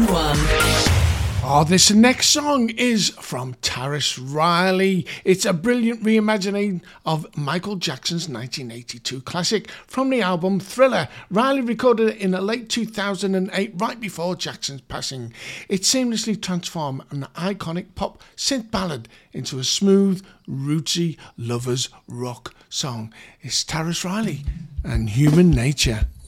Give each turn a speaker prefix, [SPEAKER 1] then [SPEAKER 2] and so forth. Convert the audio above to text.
[SPEAKER 1] 101.
[SPEAKER 2] Oh, this next song is from Tarrus Riley. It's a brilliant reimagining of Michael Jackson's 1982 classic from the album Thriller. Riley recorded it in the late 2008, right before Jackson's passing. It seamlessly transformed an iconic pop synth ballad into a smooth, rootsy lovers rock song. It's Tarrus Riley and Human Nature.